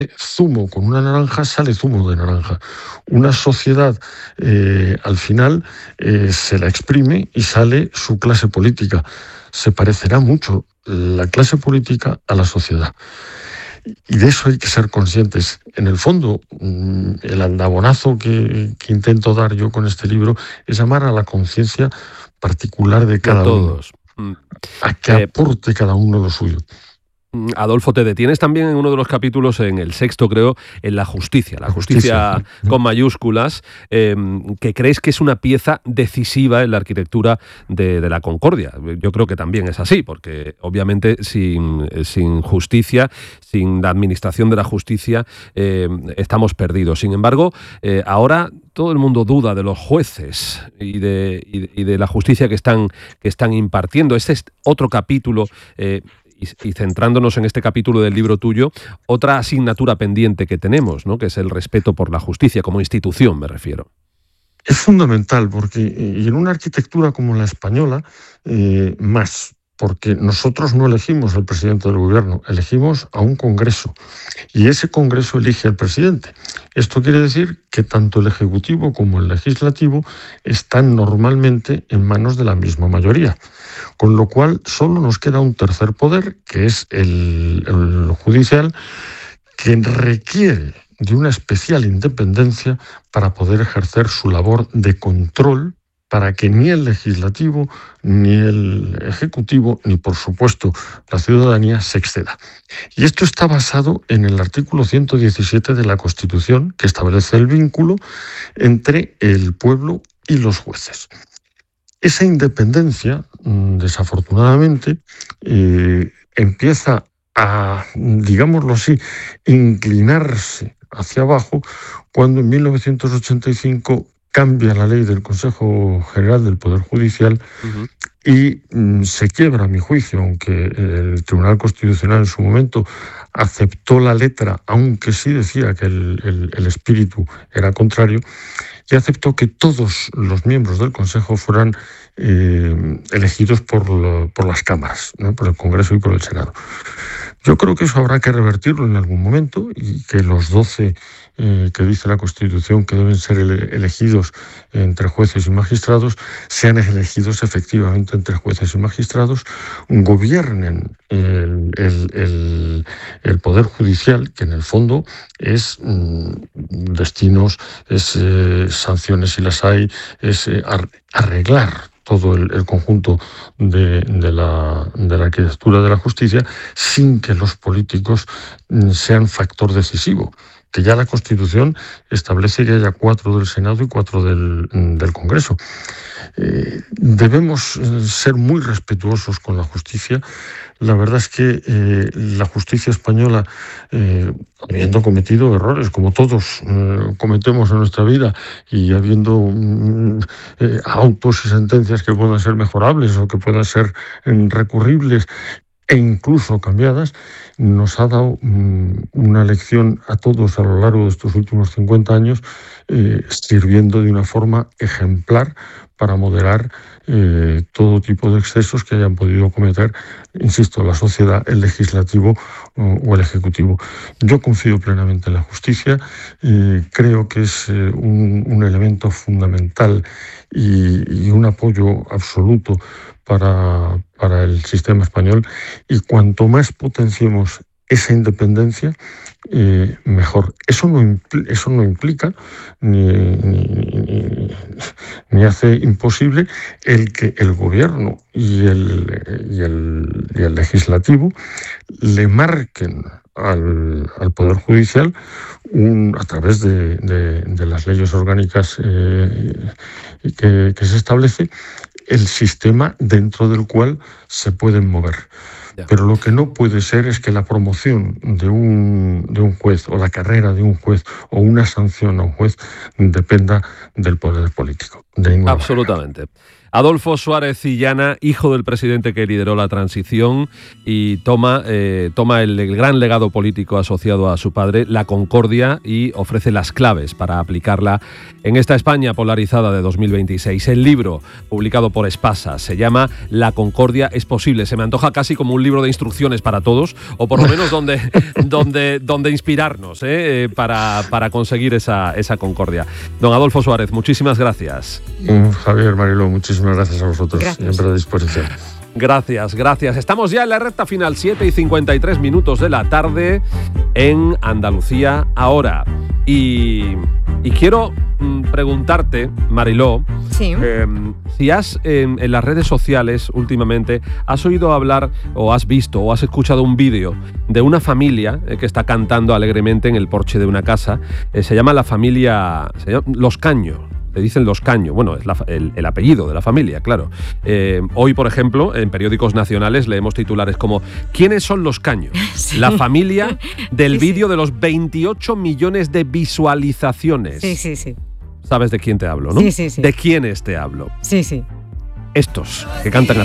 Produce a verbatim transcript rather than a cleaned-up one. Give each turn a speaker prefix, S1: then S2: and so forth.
S1: zumo con una naranja, sale zumo de naranja. Una sociedad, eh, al final, eh, se la exprime y sale su clase política. Se parecerá mucho la clase política a la sociedad. Y de eso hay que ser conscientes. En el fondo, el aldabonazo que, que intento dar yo con este libro es llamar a la conciencia particular de cada
S2: de todos.
S1: uno, a que eh, aporte cada uno lo suyo.
S2: Adolfo, te detienes también en uno de los capítulos, en el sexto creo, en la justicia, la justicia, justicia con mayúsculas, eh, que crees que es una pieza decisiva en la arquitectura de, de la concordia. Yo creo que también es así, porque obviamente sin, sin justicia, sin la administración de la justicia, eh, estamos perdidos. Sin embargo, eh, ahora todo el mundo duda de los jueces y de, y de, y de la justicia que están, que están impartiendo. Este es otro capítulo. Eh, Y, y centrándonos en este capítulo del libro tuyo, otra asignatura pendiente que tenemos, ¿no? Que es el respeto por la justicia, como institución, me refiero.
S1: Es fundamental, porque y en una arquitectura como la española, eh, más, porque nosotros no elegimos al presidente del gobierno, elegimos a un congreso, y ese congreso elige al presidente. Esto quiere decir que tanto el ejecutivo como el legislativo están normalmente en manos de la misma mayoría. Con lo cual solo nos queda un tercer poder, que es el, el judicial, que requiere de una especial independencia para poder ejercer su labor de control, para que ni el legislativo, ni el ejecutivo, ni por supuesto la ciudadanía se exceda. Y esto está basado en el artículo ciento diecisiete de la Constitución, que establece el vínculo entre el pueblo y los jueces. Esa independencia, desafortunadamente, eh, empieza a, digámoslo así, inclinarse hacia abajo cuando en mil novecientos ochenta y cinco cambia la ley del Consejo General del Poder Judicial uh-huh. y mm, se quiebra, a mi juicio, aunque el Tribunal Constitucional en su momento aceptó la letra, aunque sí decía que el, el, el espíritu era contrario, y aceptó que todos los miembros del Consejo fueran eh, elegidos por, lo, por las cámaras, ¿no? Por el Congreso y por el Senado. Yo creo que eso habrá que revertirlo en algún momento y que los doce eh, que dice la Constitución que deben ser ele- elegidos entre jueces y magistrados sean elegidos efectivamente entre jueces y magistrados, gobiernen el, el, el, el Poder Judicial, que en el fondo es mmm, destinos, es eh, sanciones si las hay, es eh, arreglar todo el, el conjunto de, de, la, de la arquitectura de la justicia sin que los políticos sean factor decisivo, que ya la Constitución establece que haya cuatro del Senado y cuatro del, del Congreso. Eh, debemos ser muy respetuosos con la justicia. La verdad es que eh, la justicia española, eh, habiendo cometido errores, como todos eh, cometemos en nuestra vida, y habiendo mm, eh, autos y sentencias que puedan ser mejorables o que puedan ser eh, recurribles e incluso cambiadas, nos ha dado mm, una lección a todos a lo largo de estos últimos cincuenta años, eh, sirviendo de una forma ejemplar para moderar eh, todo tipo de excesos que hayan podido cometer, insisto, la sociedad, el legislativo uh, o el ejecutivo. Yo confío plenamente en la justicia, eh, creo que es eh, un, un elemento fundamental y, y un apoyo absoluto para, para el sistema español, y cuanto más potenciemos esa independencia, eh, mejor. Eso no, impl- eso no implica ni, ni, ni, ni hace imposible el que el gobierno y el, y el, y el legislativo le marquen al, al Poder Judicial un, a través de, de, de las leyes orgánicas eh, que, que se establece, el sistema dentro del cual se pueden mover. Ya. Pero lo que no puede ser es que la promoción de un, de un juez o la carrera de un juez o una sanción a un juez dependa del poder político. De
S2: Absolutamente. Adolfo Suárez Illana, hijo del presidente que lideró la transición y toma, eh, toma el, el gran legado político asociado a su padre, la concordia, y ofrece las claves para aplicarla en esta España polarizada de dos mil veintiséis. El libro, publicado por Espasa, se llama La concordia es posible. Se me antoja casi como un libro de instrucciones para todos, o por lo menos donde, donde, donde inspirarnos ¿eh? para, para conseguir esa, esa concordia. Don Adolfo Suárez, muchísimas gracias.
S1: Javier, Mariló, muchísimas gracias a vosotros.
S3: Gracias.
S1: Siempre a disposición.
S2: Gracias, gracias. Estamos ya en la recta final, siete y cincuenta y tres minutos de la tarde en Andalucía ahora. Y, y quiero mm, preguntarte, Mariló,
S3: Sí.
S2: eh, si has eh, en las redes sociales últimamente has oído hablar o has visto o has escuchado un vídeo de una familia eh, que está cantando alegremente en el porche de una casa. Eh, se llama la familia, se llama Los Caños. Le dicen Los Caños, bueno, es la, el, el apellido de la familia, claro. Eh, hoy, por ejemplo, en periódicos nacionales leemos titulares como ¿quiénes son los Caños?
S3: Sí.
S2: La familia del
S3: Sí, sí.
S2: vídeo de los veintiocho millones de visualizaciones.
S3: Sí, sí, sí.
S2: ¿Sabes de quién te hablo, no?
S3: Sí, sí, sí.
S2: ¿De quiénes te hablo?
S3: Sí, sí.
S2: Estos que cantan